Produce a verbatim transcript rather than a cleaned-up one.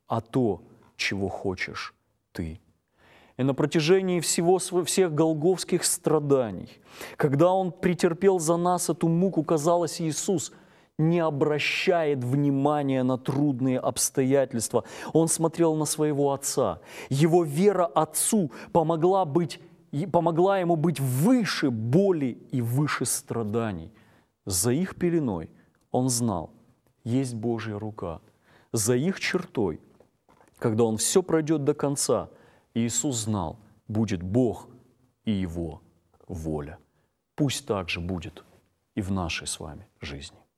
а то, чего хочешь ты. И на протяжении всего, всех голгофских страданий, когда Он претерпел за нас эту муку, казалось, Иисус не обращает внимания на трудные обстоятельства. Он смотрел на своего Отца. Его вера Отцу помогла, быть, помогла Ему быть выше боли и выше страданий. За их пеленой Он знал, есть Божья рука. За их чертой, когда Он все пройдет до конца, Иисус знал, будет Бог и Его воля. Пусть так же будет и в нашей с вами жизни.